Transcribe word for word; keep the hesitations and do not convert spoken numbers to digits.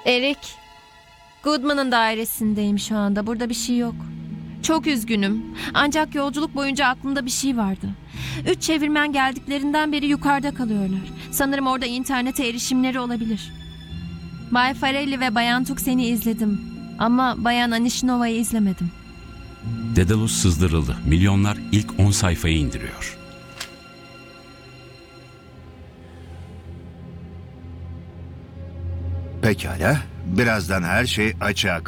Erik, Goodman'ın dairesindeyim şu anda. Burada bir şey yok. Çok üzgünüm. Ancak yolculuk boyunca aklımda bir şey vardı. Üç çevirmen geldiklerinden beri yukarıda kalıyorlar. Sanırım orada internete erişimleri olabilir. Bay Farelli ve Bayan Tuxen'i izledim. Ama Bayan Anishnova'yı izlemedim. Daedalus sızdırıldı. Milyonlar ilk on sayfayı indiriyor. Pekala. Birazdan her şey açığa